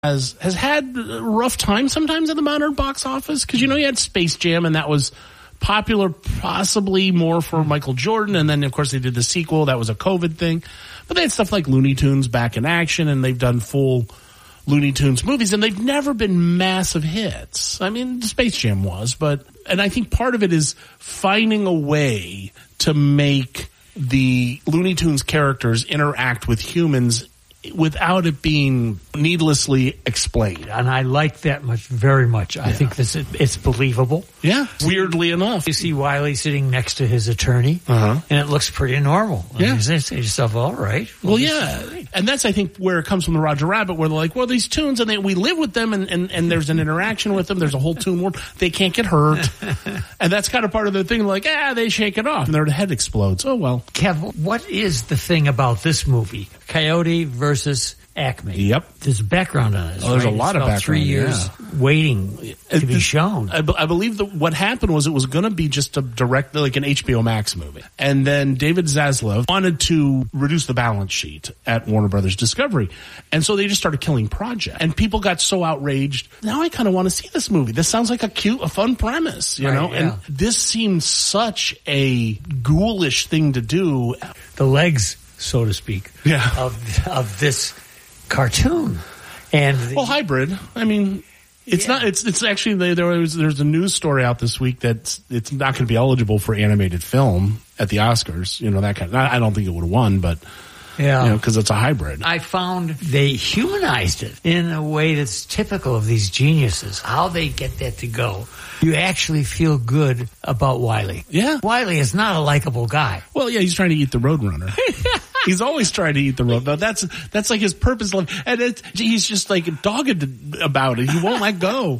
has had a rough time sometimes at the modern box office. Because, you had Space Jam, and that was popular possibly more for Michael Jordan. And then, of course, they did the sequel. That was a COVID thing. But they had stuff like Looney Tunes Back in Action, and they've done full Looney Tunes movies, and they've never been massive hits. I mean, Space Jam was, and I think part of it is finding a way to make the Looney Tunes characters interact with humans without it being needlessly explained. And I like that very much. I think it's believable. Yeah, weirdly enough. You see Wiley sitting next to his attorney, and it looks pretty normal. Yeah. You say to yourself, all right. Well, yeah. And that's, I think, where it comes from the Roger Rabbit, where they're like, well, these tunes, and we live with them, and there's an interaction with them. There's a whole tune world. They can't get hurt. And that's kind of part of the thing, like, they shake it off, and their head explodes. Oh, well. Kev, what is the thing about this movie? Coyote versus Acme. Yep. There's a background on it. There's a lot of background. 3 years waiting to be shown. I believe that what happened was it was going to be just a direct, like an HBO Max movie. And then David Zaslav wanted to reduce the balance sheet at Warner Brothers Discovery. And so they just started killing projects. And people got so outraged. Now I kind of want to see this movie. This sounds like a fun premise, you know? Yeah. And this seems such a ghoulish thing to do. The legs, so to speak, of this cartoon. And hybrid. I mean, it's not. It's actually there's a news story out this week that it's not going to be eligible for animated film at the Oscars. That kind of. I don't think it would have won, but because it's a hybrid. I found they humanized it in a way that's typical of these geniuses. How they get that to go. You actually feel good about Wiley. Yeah, Wiley is not a likable guy. Well, yeah, he's trying to eat the Roadrunner. He's always trying to eat the road. That's like his purpose. And he's just like dogged about it. He won't let go.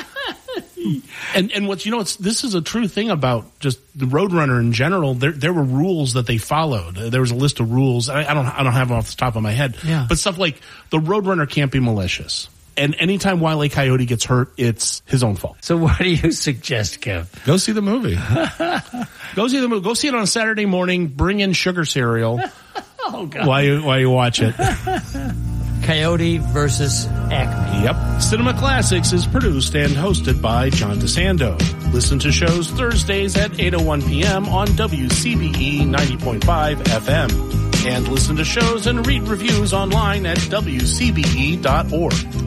And what's this is a true thing about just the Roadrunner in general. There were rules that they followed. There was a list of rules. I don't have them off the top of my head. Yeah. But stuff like the Roadrunner can't be malicious. And anytime Wile E. Coyote gets hurt, it's his own fault. So what do you suggest, Kev? Go see the movie. Go see the movie. Go see it on a Saturday morning. Bring in sugar cereal. Oh, God. While you watch it. Coyote versus Acme. Yep. Cinema Classics is produced and hosted by John DeSando. Listen to shows Thursdays at 8:01 p.m. on WCBE 90.5 FM. And listen to shows and read reviews online at WCBE.org.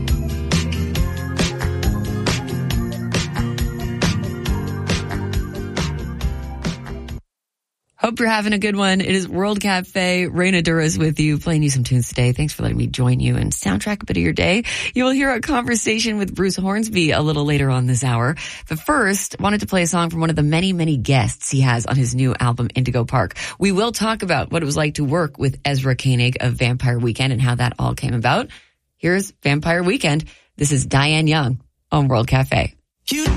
Hope you're having a good one. It is World Cafe. Raina Duras with you, playing you some tunes today. Thanks for letting me join you and soundtrack a bit of your day. You will hear a conversation with Bruce Hornsby a little later on this hour. But first, wanted to play a song from one of the many, many guests he has on his new album, Indigo Park. We will talk about what it was like to work with Ezra Koenig of Vampire Weekend and how that all came about. Here's Vampire Weekend. This is Diane Young on World Cafe.